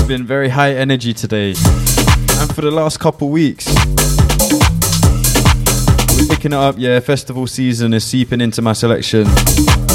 We've been very high energy today. And for the last couple weeks. We're picking it up, yeah. Festival season is seeping into my selection.